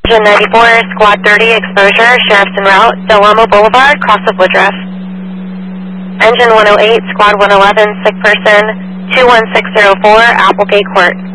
Engine 94, Squad 30, exposure, sheriff's en route, Del Amo Boulevard, cross of Woodruff. Engine 108, Squad 111, sick person, 21604, Applegate Court.